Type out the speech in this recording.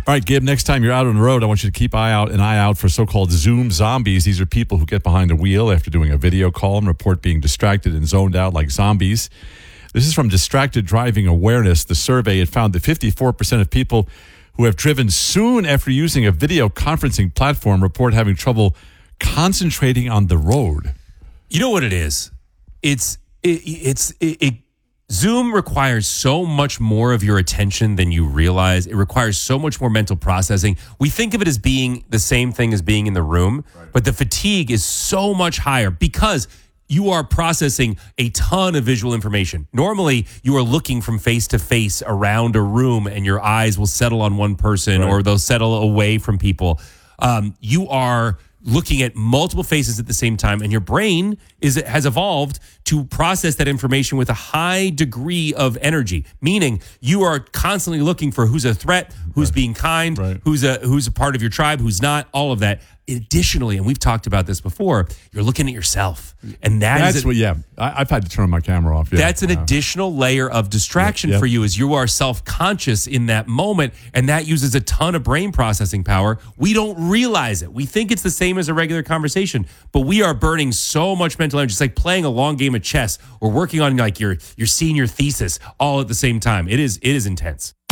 All right, Gib, next time you're out on the road, I want you to keep an eye out for so-called Zoom zombies. These are people who get behind the wheel after doing a video call and report being distracted and zoned out like zombies. This is from Distracted Driving Awareness. The survey had found that 54% of people who have driven soon after using a video conferencing platform report having trouble concentrating on the road. You know what it is? Zoom requires so much more of your attention than you realize. It requires so much more mental processing. We think of it as being the same thing as being in the room, but the fatigue is so much higher because you are processing a ton of visual information. Normally, you are looking from face to face around a room and your eyes will settle on one person or they'll settle away from people. You are looking at multiple faces at the same time, and your brain has evolved to process that information with a high degree of energy, meaning you are constantly looking for who's a threat, who's being kind, who's a part of your tribe, who's not, all of that. Additionally, and we've talked about this before, you're looking at yourself. And I've had to turn my camera off. Yeah. That's an additional layer of distraction for you, as you are self-conscious in that moment, and that uses a ton of brain processing power. We don't realize it. We think it's the same as a regular conversation, but we are burning so much mental energy. It's like playing a long game of chess or working on like your senior thesis all at the same time. It is intense.